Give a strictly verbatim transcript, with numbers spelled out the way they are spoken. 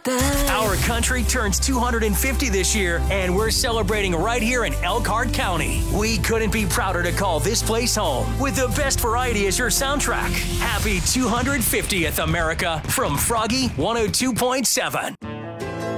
that. Our country turns two hundred fifty this year, and we're celebrating right here in Elkhart County. We couldn't be prouder to call this place home, with the best variety as your soundtrack. Happy two hundred fiftieth, America, from Froggy one oh two point seven.